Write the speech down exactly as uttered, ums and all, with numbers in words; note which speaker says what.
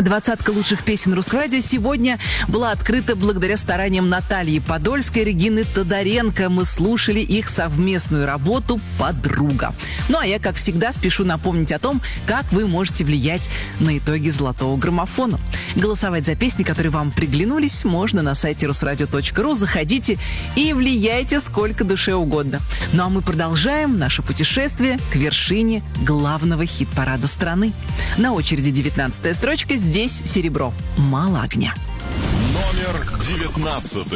Speaker 1: Двадцатка лучших песен Русского радио сегодня была открыта благодаря стараниям Натальи Подольской и Регины Тодоренко. Мы слушали их совместную работу «Подруга». Ну а я, как всегда, спешу напомнить о том, как вы можете влиять на итоги золотого граммофона. Голосовать за песни, которые вам приглянулись, можно на сайте русрадио точка ру. Заходите и влияйте сколько душе угодно. Ну а мы продолжаем наше путешествие к вершине главного хит-парада страны. На очереди девятнадцатая строчка. Здесь серебро. Мало огня.
Speaker 2: Номер девятнадцатый.